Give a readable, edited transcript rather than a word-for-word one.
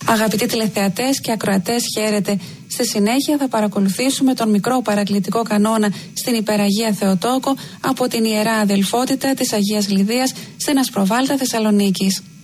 Αγαπητοί τηλεθεατές και ακροατές, χαίρετε. Στη συνέχεια θα παρακολουθήσουμε τον μικρό παρακλητικό κανόνα στην Υπεραγία Θεοτόκο από την Ιερά Αδελφότητα της Αγίας Λιδίας στην Ασπροβάλτα Θεσσαλονίκης.